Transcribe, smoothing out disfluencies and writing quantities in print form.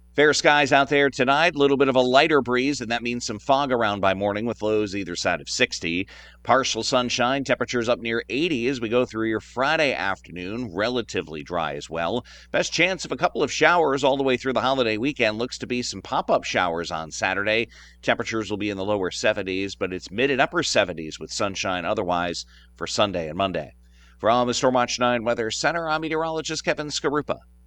Fair skies out there tonight. A little bit of a lighter breeze, and that means some fog around by morning with lows either side of 60. Partial sunshine, temperatures up near 80 as we go through your Friday afternoon. Relatively dry as well. Best chance of a couple of showers all the way through the holiday weekend. Looks to be some pop-up showers on Saturday. Temperatures will be in the lower 70s, but it's mid and upper 70s with sunshine otherwise for Sunday and Monday. From the Stormwatch 9 Weather Center, I'm meteorologist Kevin Skarupa.